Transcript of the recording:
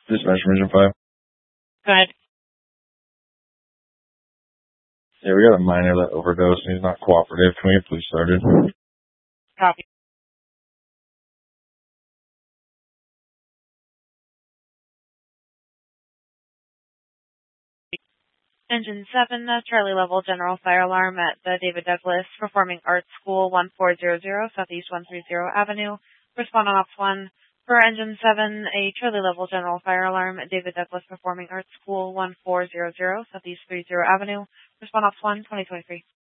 Dispatch Mission 5. Go ahead. Yeah, we got a minor that overdosed and he's not cooperative. Can we get police started? Copy. Engine 7, Charlie Level General Fire Alarm at the David Douglas Performing Arts School, 1400 Southeast 130 Avenue. Respond on Ops 1. For Engine 7, a Charlie Level General Fire Alarm at David Douglas Performing Arts School, 1400 Southeast 30 Avenue. Respond Ops 1, 2023.